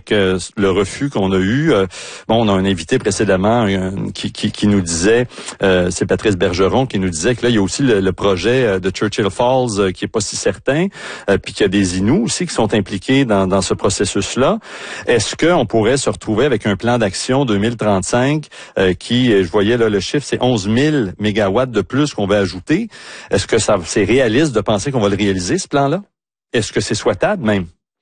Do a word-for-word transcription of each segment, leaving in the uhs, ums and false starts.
avec euh, le refus qu'on a eu. Euh, bon, on a un invité précédemment euh, qui, qui, qui nous disait, euh, c'est Patrice Bergeron, qui nous disait que là, il y a aussi le, le projet de Churchill Falls euh, qui est pas si certain, euh, puis qu'il y a des Inuits aussi qui sont impliqués dans, dans ce processus-là. Est-ce qu'on pourrait se retrouver avec un plan d'action deux mille trente-cinq euh, qui, je voyais là le chiffre, c'est onze mille mégawatts de plus qu'on va ajouter. Est-ce que ça c'est réaliste de penser qu'on va le réaliser, ce plan-là? Est-ce que c'est souhaitable même?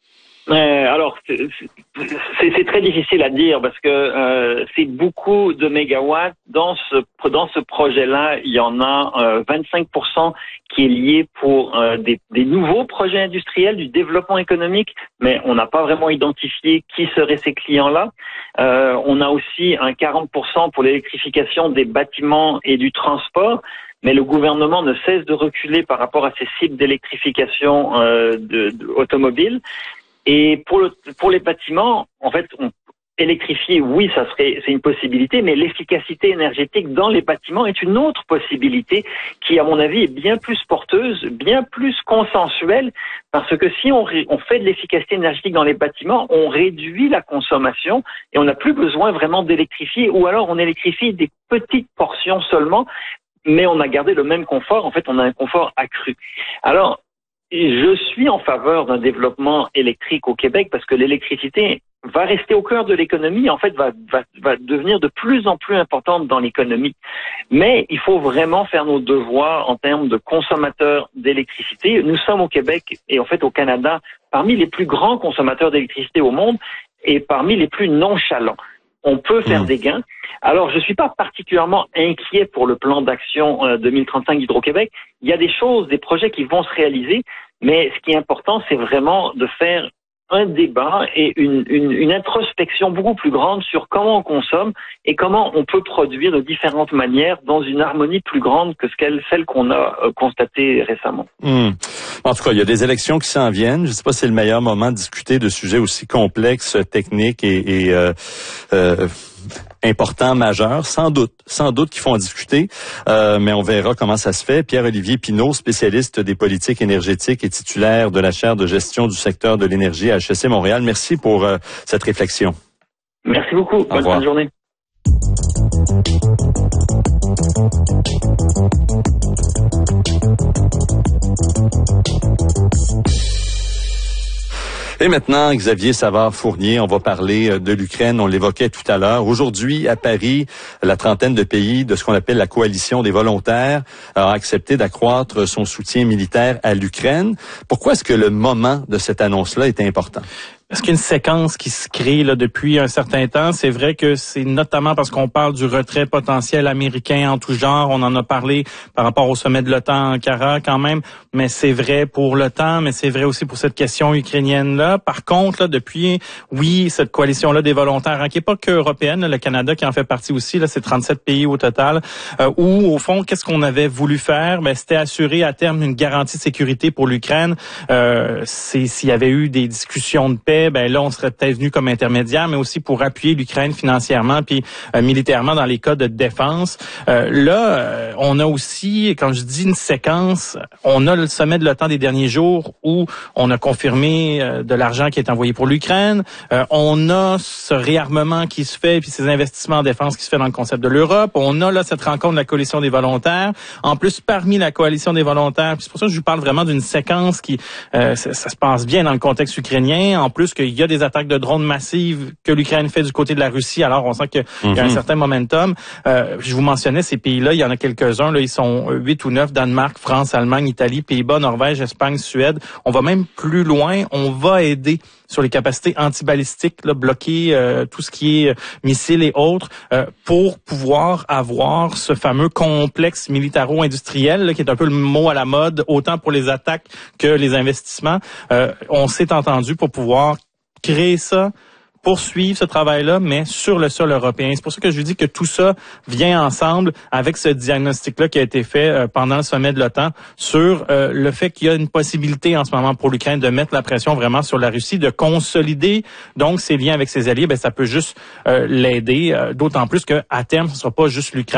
Euh, alors, c'est, c'est, c'est très difficile à dire parce que euh, c'est beaucoup de mégawatts. Dans ce dans ce projet-là, il y en a euh, vingt-cinq pour cent qui est lié pour euh, des, des nouveaux projets industriels, du développement économique, mais on n'a pas vraiment identifié qui seraient ces clients-là. Euh, on a aussi un quarante pour cent pour l'électrification des bâtiments et du transport. Mais le gouvernement ne cesse de reculer par rapport à ces cibles d'électrification euh, de, de, automobile. Et pour, le, pour les bâtiments, en fait, on, électrifier, oui, ça serait, c'est une possibilité, mais l'efficacité énergétique dans les bâtiments est une autre possibilité qui, à mon avis, est bien plus porteuse, bien plus consensuelle, parce que si on, on fait de l'efficacité énergétique dans les bâtiments, on réduit la consommation et on n'a plus besoin vraiment d'électrifier, ou alors on électrifie des petites portions seulement, mais on a gardé le même confort. En fait, on a un confort accru. Alors, je suis en faveur d'un développement électrique au Québec parce que l'électricité va rester au cœur de l'économie, en fait, va, va, va devenir de plus en plus importante dans l'économie. Mais il faut vraiment faire nos devoirs en termes de consommateurs d'électricité. Nous sommes au Québec et en fait au Canada parmi les plus grands consommateurs d'électricité au monde et parmi les plus nonchalants. On peut faire mmh. des gains. Alors, je suis pas particulièrement inquiet pour le plan d'action euh, deux mille trente-cinq d'Hydro-Québec. Il y a des choses, des projets qui vont se réaliser, mais ce qui est important, c'est vraiment de faire un débat et une, une, une introspection beaucoup plus grande sur comment on consomme et comment on peut produire de différentes manières dans une harmonie plus grande que celle qu'on a euh, constatée récemment. Mmh. En tout cas, il y a des élections qui s'en viennent. Je ne sais pas si c'est le meilleur moment de discuter de sujets aussi complexes, techniques et, et euh, euh, importants, majeurs. Sans doute, sans doute qu'ils font en discuter, euh, mais on verra comment ça se fait. Pierre-Olivier Pinault, spécialiste des politiques énergétiques et titulaire de la chaire de gestion du secteur de l'énergie à H E C Montréal. Merci pour euh, cette réflexion. Merci beaucoup. Bonne fin de journée. Et maintenant, Xavier Savard-Fournier, on va parler de l'Ukraine, on l'évoquait tout à l'heure. Aujourd'hui, à Paris, la trentaine de pays de ce qu'on appelle la coalition des volontaires a accepté d'accroître son soutien militaire à l'Ukraine. Pourquoi est-ce que le moment de cette annonce-là est important? Parce qu'il y a une séquence qui se crée là depuis un certain temps. C'est vrai que c'est notamment parce qu'on parle du retrait potentiel américain en tout genre. On en a parlé par rapport au sommet de l'OTAN à Ankara quand même. Mais c'est vrai pour l'OTAN, mais c'est vrai aussi pour cette question ukrainienne-là. Par contre, là, depuis, oui, cette coalition-là des volontaires, hein, qui n'est pas que européenne, là, le Canada qui en fait partie aussi, là, c'est trente-sept pays au total, euh, où, au fond, qu'est-ce qu'on avait voulu faire? Ben, c'était assurer à terme une garantie de sécurité pour l'Ukraine. Euh, c'est, s'il y avait eu des discussions de paix, ben là, on serait peut-être venu comme intermédiaire, mais aussi pour appuyer l'Ukraine financièrement puis euh, militairement dans les cas de défense. Euh, là, euh, on a aussi, quand je dis une séquence, on a le sommet de l'OTAN des derniers jours où on a confirmé euh, de l'argent qui est envoyé pour l'Ukraine. Euh, on a ce réarmement qui se fait puis ces investissements en défense qui se fait dans le concept de l'Europe. On a là cette rencontre de la coalition des volontaires. En plus, parmi la coalition des volontaires, puis c'est pour ça que je vous parle vraiment d'une séquence qui, euh, ça, ça se passe bien dans le contexte ukrainien. En plus qu'il y a des attaques de drones massives que l'Ukraine fait du côté de la Russie. Alors, on sent qu'il mm-hmm. y a un certain momentum. Euh, je vous mentionnais ces pays-là, il y en a quelques-uns. Là, ils sont huit ou neuf, Danemark, France, Allemagne, Italie, Pays-Bas, Norvège, Espagne, Suède. On va même plus loin. On va aider sur les capacités antibalistiques, là, bloquer euh, tout ce qui est euh, missiles et autres, euh, pour pouvoir avoir ce fameux complexe militaro-industriel, là, qui est un peu le mot à la mode, autant pour les attaques que les investissements. Euh, on s'est entendu pour pouvoir créer ça, poursuivre ce travail-là, mais sur le sol européen. C'est pour ça que je vous dis que tout ça vient ensemble avec ce diagnostic-là qui a été fait euh, pendant le sommet de l'OTAN sur euh, le fait qu'il y a une possibilité en ce moment pour l'Ukraine de mettre la pression vraiment sur la Russie, de consolider donc ses liens avec ses alliés. Ben ça peut juste euh, l'aider, euh, d'autant plus qu'à terme, ce ne sera pas juste l'Ukraine qui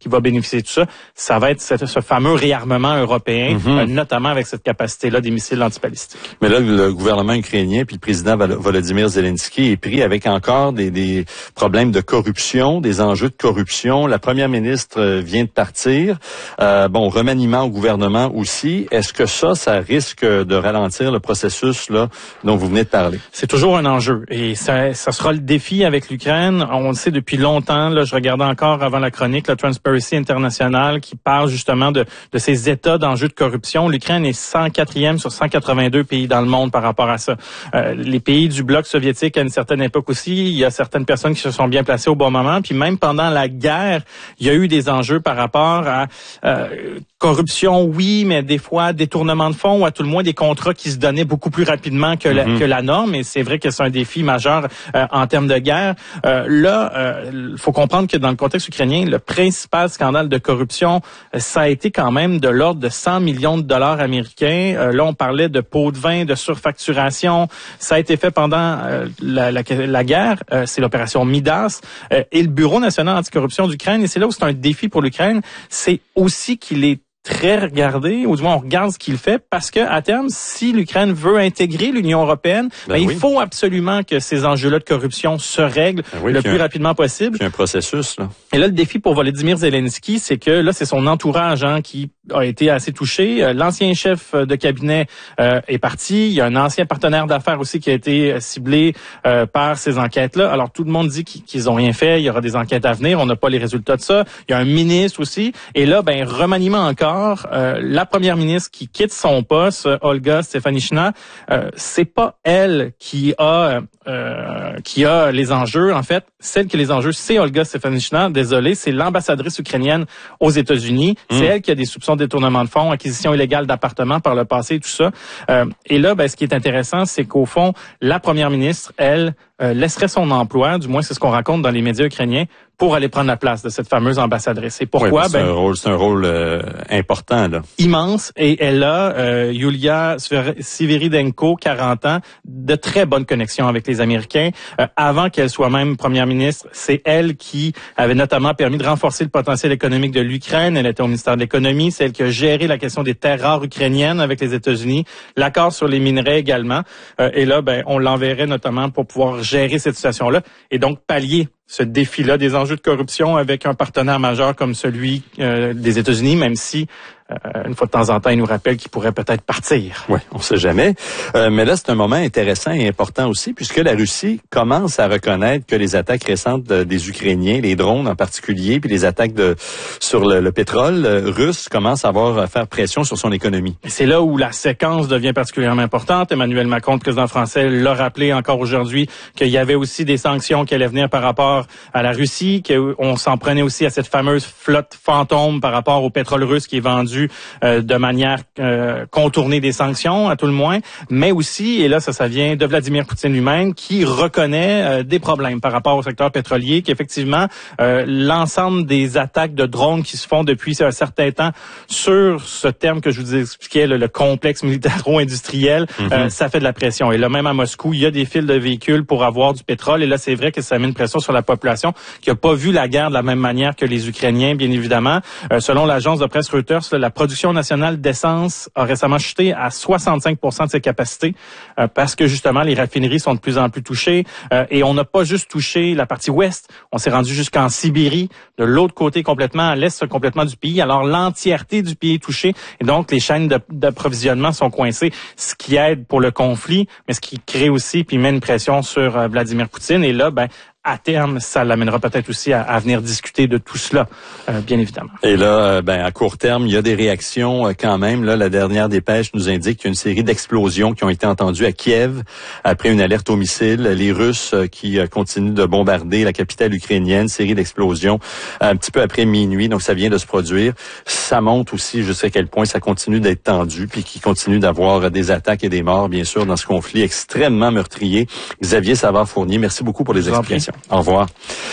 qui va bénéficier de tout ça, ça va être ce, ce fameux réarmement européen, mm-hmm. euh, notamment avec cette capacité-là des missiles antibalistiques. Mais là, le gouvernement ukrainien puis le président Volodymyr Zelensky est pris avec encore des, des problèmes de corruption, des enjeux de corruption. La première ministre vient de partir. Euh, bon, remaniement au gouvernement aussi. Est-ce que ça, ça risque de ralentir le processus là dont vous venez de parler? C'est toujours un enjeu et ça, ça sera le défi avec l'Ukraine. On le sait depuis longtemps. Là, je regardais encore avant la chronique la Transparency International qui parle justement de, de ces états d'enjeux de corruption. L'Ukraine est cent quatrième sur cent quatre-vingt-deux pays dans le monde par rapport à ça. Euh, les pays du bloc soviétique à une certaine époque aussi, il y a certaines personnes qui se sont bien placées au bon moment. Puis même pendant la guerre, il y a eu des enjeux par rapport à euh, corruption, oui, mais des fois détournement de fonds ou à tout le moins des contrats qui se donnaient beaucoup plus rapidement que, mm-hmm. la, que la norme. Et c'est vrai que c'est un défi majeur euh, en termes de guerre. Euh, là, il euh, faut comprendre que dans le contexte ukrainien, le principal scandale de corruption, euh, ça a été quand même de l'ordre de cent millions de dollars américains. Euh, là, on parlait de pots de vin, de surfacturation. Ça a été fait pendant euh, la, la, la guerre. Euh, c'est l'opération Midas. Euh, et le Bureau national anticorruption d'Ukraine, et c'est là où c'est un défi pour l'Ukraine, c'est aussi qu'il est très regardé, ou du moins on regarde ce qu'il fait, parce que à terme, si l'Ukraine veut intégrer l'Union européenne, ben ben, oui. il faut absolument que ces enjeux-là de corruption se règlent ben oui, le plus un, rapidement possible. Il y a un processus, là. Et là, le défi pour Volodymyr Zelensky, c'est que là, c'est son entourage hein, qui a été assez touché. L'ancien chef de cabinet euh, est parti. Il y a un ancien partenaire d'affaires aussi qui a été ciblé euh, par ces enquêtes-là. Alors, tout le monde dit qu'ils ont rien fait. Il y aura des enquêtes à venir. On n'a pas les résultats de ça. Il y a un ministre aussi. Et là, ben remaniement encore. Euh, la première ministre qui quitte son poste, Olga Stefanishyna, euh, c'est pas elle qui a euh, qui a les enjeux. En fait, celle qui a les enjeux, c'est Olga Stefanishyna. Désolé, c'est l'ambassadrice ukrainienne aux États-Unis. Mmh. C'est elle qui a des soupçons de détournement de fonds, acquisition illégale d'appartements par le passé et tout ça. Euh, et là, ben, ce qui est intéressant, c'est qu'au fond, la première ministre, elle, euh, laisserait son emploi, du moins c'est ce qu'on raconte dans les médias ukrainiens, pour aller prendre la place de cette fameuse ambassadrice. Et pourquoi? Oui, c'est ben, un rôle, c'est un rôle euh, important là. Immense. Et elle a, euh, Yulia Sviridenko, quarante ans, de très bonnes connexions avec les Américains. Euh, avant qu'elle soit même première ministre, c'est elle qui avait notamment permis de renforcer le potentiel économique de l'Ukraine. Elle était au ministère de l'Économie. C'est elle qui a géré la question des terres rares ukrainiennes avec les États-Unis. L'accord sur les minerais également. Euh, et là, ben, on l'enverrait notamment pour pouvoir gérer cette situation-là et donc pallier ce défi-là des enjeux de corruption avec un partenaire majeur comme celui euh, des États-Unis, même si euh, une fois de temps en temps, il nous rappelle qu'il pourrait peut-être partir. Oui, on sait jamais. Euh, mais là, c'est un moment intéressant et important aussi, puisque la Russie commence à reconnaître que les attaques récentes de, des Ukrainiens, les drones en particulier, puis les attaques de sur le, le pétrole euh, russe commencent à avoir à faire pression sur son économie. Et c'est là où la séquence devient particulièrement importante. Emmanuel Macron, le président français, l'a rappelé encore aujourd'hui qu'il y avait aussi des sanctions qui allaient venir par rapport à la Russie, qu'on s'en prenait aussi à cette fameuse flotte fantôme par rapport au pétrole russe qui est vendu euh, de manière euh, contournée des sanctions, à tout le moins, mais aussi, et là ça, ça vient de Vladimir Poutine lui-même, qui reconnaît euh, des problèmes par rapport au secteur pétrolier, qu'effectivement, euh, l'ensemble des attaques de drones qui se font depuis un certain temps sur ce terme que je vous expliquais, le, le complexe militaro-industriel, mm-hmm. euh, ça fait de la pression. Et là, même à Moscou, il y a des files de véhicules pour avoir du pétrole, et là, c'est vrai que ça met une pression sur la population qui n'a pas vu la guerre de la même manière que les Ukrainiens, bien évidemment. Euh, selon l'agence de presse Reuters, la production nationale d'essence a récemment chuté à soixante-cinq pour cent de ses capacités euh, parce que justement les raffineries sont de plus en plus touchées euh, et on n'a pas juste touché la partie ouest, on s'est rendu jusqu'en Sibérie, de l'autre côté complètement, à l'est complètement du pays. Alors l'entièreté du pays est touchée et donc les chaînes de, d'approvisionnement sont coincées, ce qui aide pour le conflit, mais ce qui crée aussi puis met une pression sur euh, Vladimir Poutine. Et là, ben à terme, ça l'amènera peut-être aussi à, à venir discuter de tout cela, euh, bien évidemment. Et là, euh, ben à court terme, il y a des réactions euh, quand même. Là, la dernière dépêche nous indique qu'il y a une série d'explosions qui ont été entendues à Kiev après une alerte au missile. Les Russes euh, qui euh, continuent de bombarder la capitale ukrainienne, série d'explosions euh, un petit peu après minuit. Donc, ça vient de se produire. Ça montre aussi jusqu'à quel point ça continue d'être tendu, puis qu'il continue d'avoir des attaques et des morts, bien sûr, dans ce conflit extrêmement meurtrier. Xavier Savard-Fournier, merci beaucoup pour les explications. Au revoir.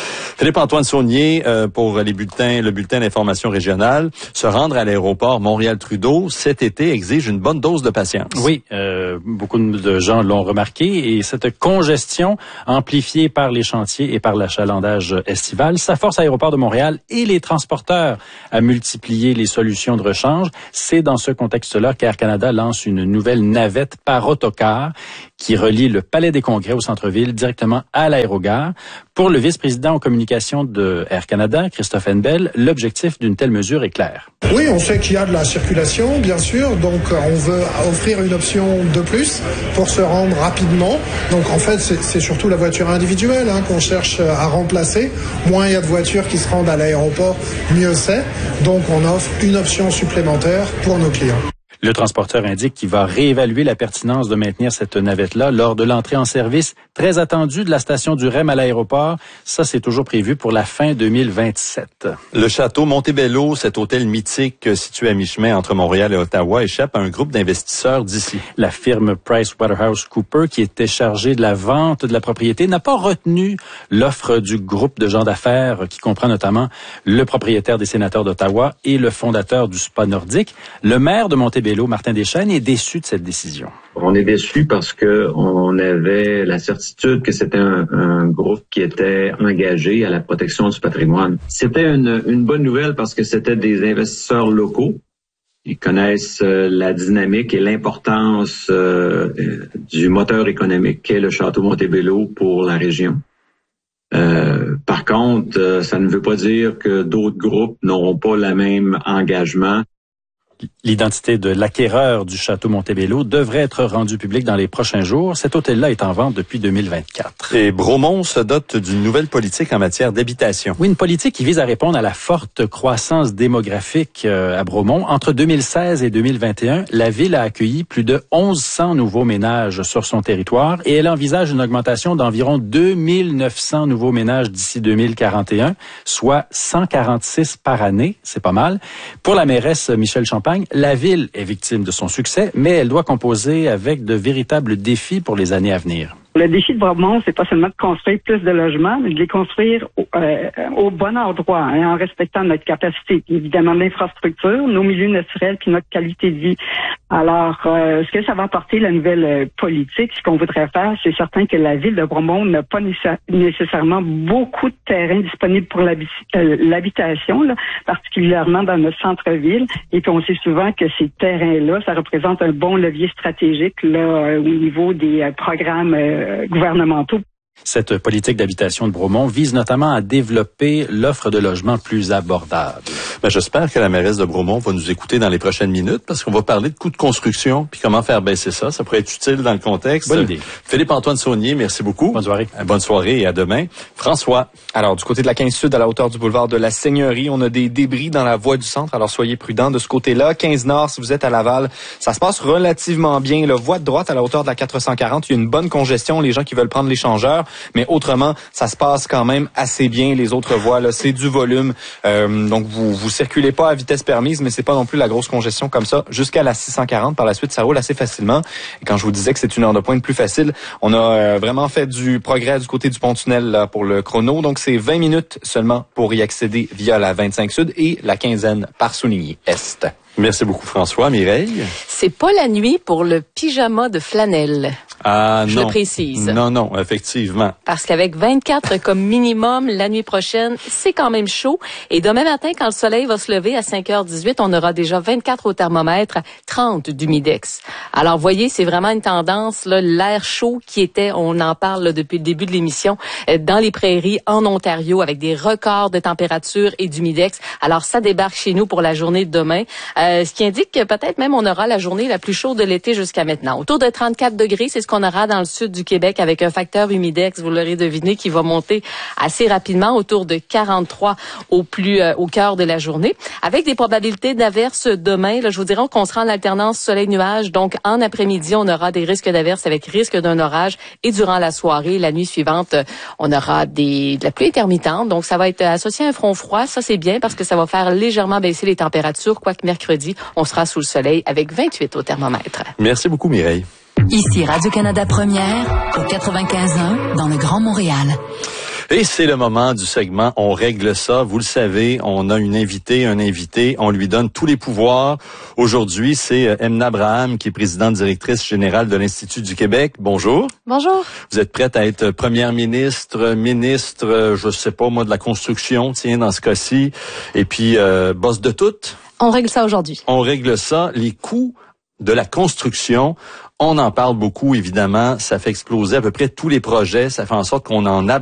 Philippe-Antoine Saunier, euh, pour les bulletins, le bulletin d'information régionale, se rendre à l'aéroport Montréal-Trudeau cet été exige une bonne dose de patience. Oui, euh, beaucoup de gens l'ont remarqué et cette congestion amplifiée par les chantiers et par l'achalandage estival, ça force Aéroport de Montréal et les transporteurs à multiplier les solutions de rechange. C'est dans ce contexte-là qu'Air Canada lance une nouvelle navette par autocar qui relie le Palais des Congrès au centre-ville directement à l'aérogare. Pour le vice-président aux communications de Air Canada, Christophe Henbel, l'objectif d'une telle mesure est clair. Oui, on sait qu'il y a de la circulation, bien sûr, donc on veut offrir une option de plus pour se rendre rapidement. Donc en fait, c'est, c'est surtout la voiture individuelle hein, qu'on cherche à remplacer. Moins il y a de voitures qui se rendent à l'aéroport, mieux c'est. Donc on offre une option supplémentaire pour nos clients. Le transporteur indique qu'il va réévaluer la pertinence de maintenir cette navette-là lors de l'entrée en service très attendue de la station du R E M à l'aéroport. Ça, c'est toujours prévu pour la fin deux mille vingt-sept. Le château Montebello, cet hôtel mythique situé à mi-chemin entre Montréal et Ottawa, échappe à un groupe d'investisseurs d'ici. La firme PricewaterhouseCoopers, qui était chargée de la vente de la propriété, n'a pas retenu l'offre du groupe de gens d'affaires qui comprend notamment le propriétaire des sénateurs d'Ottawa et le fondateur du Spa nordique. Le maire de Montebello, Martin Deschênes, est déçu de cette décision. On est déçu parce que on avait la certitude que c'était un, un groupe qui était engagé à la protection du patrimoine. C'était une, une bonne nouvelle parce que c'était des investisseurs locaux. Ils connaissent euh, la dynamique et l'importance euh, du moteur économique qu'est le château Montebello pour la région. Euh, par contre, euh, ça ne veut pas dire que d'autres groupes n'auront pas le même engagement. L'identité de l'acquéreur du château Montebello devrait être rendue publique dans les prochains jours. Cet hôtel-là est en vente depuis deux mille vingt-quatre. Et Bromont se dote d'une nouvelle politique en matière d'habitation. Oui, une politique qui vise à répondre à la forte croissance démographique à Bromont. Entre deux mille seize et deux mille vingt et un, la ville a accueilli plus de mille cent nouveaux ménages sur son territoire et elle envisage une augmentation d'environ deux mille neuf cents nouveaux ménages d'ici deux mille quarante et un, soit cent quarante-six par année. C'est pas mal. Pour la mairesse Michèle Champagne, la ville est victime de son succès, mais elle doit composer avec de véritables défis pour les années à venir. Le défi de Bromont, c'est pas seulement de construire plus de logements, mais de les construire au, euh, au bon endroit, hein, en respectant notre capacité, évidemment l'infrastructure, nos milieux naturels puis notre qualité de vie. Alors, euh, ce que ça va apporter la nouvelle euh, politique, ce qu'on voudrait faire, c'est certain que la ville de Bromont n'a pas nécess- nécessairement beaucoup de terrain disponible pour l'habi- euh, l'habitation, là, particulièrement dans notre centre-ville. Et puis on sait souvent que ces terrains-là, ça représente un bon levier stratégique là euh, au niveau des euh, programmes euh, gouvernementaux. Cette politique d'habitation de Bromont vise notamment à développer l'offre de logements plus abordable. Ben, j'espère que la mairesse de Bromont va nous écouter dans les prochaines minutes parce qu'on va parler de coûts de construction puis comment faire baisser ça. Ça pourrait être utile dans le contexte. Bonne idée. Philippe-Antoine Saunier, merci beaucoup. Bonne soirée. Bonne soirée et à demain. François. Alors, du côté de la quinze Sud, à la hauteur du boulevard de la Seigneurie, on a des débris dans la voie du centre, alors soyez prudents de ce côté-là. quinze Nord, si vous êtes à Laval, ça se passe relativement bien. La voie de droite, à la hauteur de la quatre cent quarante, il y a une bonne congestion, les gens qui veulent prendre l'échangeur, mais autrement, ça se passe quand même assez bien. Les autres voies, là, c'est du volume, euh, donc vous vous circulez pas à vitesse permise, mais c'est pas non plus la grosse congestion comme ça. Jusqu'à la six cent quarante, par la suite, ça roule assez facilement. Et quand je vous disais que c'est une heure de pointe plus facile, on a euh, vraiment fait du progrès du côté du pont-tunnel là, pour le chrono, donc c'est vingt minutes seulement pour y accéder via la vingt-cinq Sud et la quinzaine par Sounigny-Est. Merci beaucoup, François. Mireille? C'est pas la nuit pour le pyjama de flanelle. Ah, Je non. le précise. Non, non, effectivement. Parce qu'avec vingt-quatre comme minimum, la nuit prochaine, c'est quand même chaud. Et demain matin, quand le soleil va se lever à cinq heures dix-huit, on aura déjà vingt-quatre au thermomètre, trente d'humidex. Alors, voyez, c'est vraiment une tendance, là, l'air chaud qui était, on en parle là, depuis le début de l'émission, euh, dans les prairies en Ontario, avec des records de température et d'humidex. Alors, ça débarque chez nous pour la journée de demain. Euh, ce qui indique que peut-être même on aura la journée la plus chaude de l'été jusqu'à maintenant. Autour de trente-quatre degrés, c'est ce qu'on aura dans le sud du Québec avec un facteur humidex, vous l'aurez deviné, qui va monter assez rapidement, autour de quarante-trois au plus euh, au cœur de la journée, avec des probabilités d'averses demain. Là, je vous dirais qu'on sera en alternance soleil-nuage, donc en après-midi, on aura des risques d'averses avec risque d'un orage, et durant la soirée, la nuit suivante, on aura des de la pluie intermittente, donc ça va être associé à un front froid. Ça, c'est bien parce que ça va faire légèrement baisser les températures, quoique mercredi, on sera sous le soleil avec vingt-huit au thermomètre. Merci beaucoup, Mireille. Ici Radio-Canada Première, au quatre-vingt-quinze point un, dans le Grand Montréal. Et c'est le moment du segment On règle ça. Vous le savez, on a une invitée, un invité, on lui donne tous les pouvoirs. Aujourd'hui, c'est Emna Braham, qui est présidente directrice générale de l'Institut du Québec. Bonjour. Bonjour. Vous êtes prête à être première ministre, ministre, je sais pas moi, de la construction, tiens, dans ce cas-ci, et puis euh, boss de tout. On règle ça aujourd'hui. On règle ça. Les coûts de la construction, on en parle beaucoup, évidemment. Ça fait exploser à peu près tous les projets. Ça fait en sorte qu'on en a